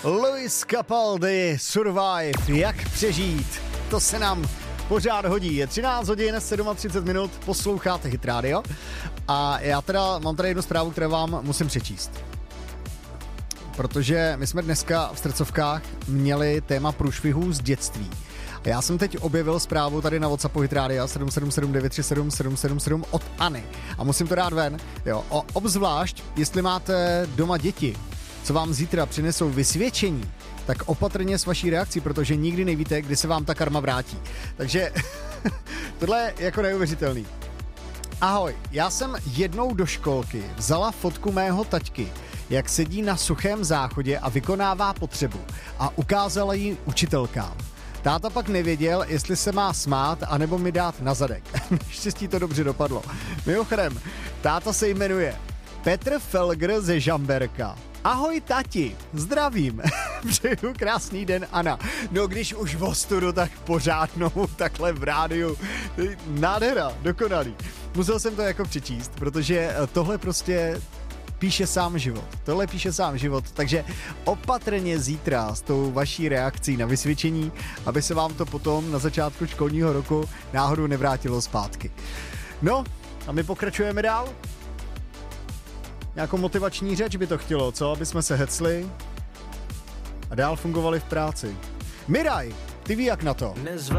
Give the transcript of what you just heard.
Luis Capaldi, Survive, jak přežít, to se nám pořád hodí. Je 13 hodin, 37 minut, posloucháte Hit Radio a já teda mám tady jednu zprávu, kterou vám musím přečíst. Protože my jsme dneska v Strcovkách měli téma průšvihů z dětství. A já jsem teď objevil zprávu tady na WhatsAppu Hit Radio 777-937-777 od Anny. A musím to dát ven, jo. Obzvlášť, jestli máte doma děti, co vám zítra přinesou vysvědčení, tak opatrně s vaší reakcí, protože nikdy nevíte, kdy se vám ta karma vrátí. Takže tohle je jako neuvěřitelný. Ahoj, já jsem jednou do školky vzala fotku mého taťky, jak sedí na suchém záchodě a vykonává potřebu a ukázala ji učitelkám. Táta pak nevěděl, jestli se má smát, anebo mi dát na zadek. Naštěstí to dobře dopadlo. Mimochodem, táta se jmenuje Petr Felger ze Žamberka. Ahoj tati, zdravím. Přeju krásný den, Anna. No když už v ostudu, tak pořádnou takhle v rádiu. Nádhera, dokonalý. Musel jsem to jako přečíst, protože tohle prostě píše sám život. Tohle píše sám život, takže opatrně zítra s tou vaší reakcí na vysvědčení, aby se vám to potom na začátku školního roku náhodou nevrátilo zpátky. No, a my pokračujeme dál. Nějakou motivační řeč by to chtělo, co? Aby jsme se hecli a dál fungovali v práci. Miraj, ty ví jak na to?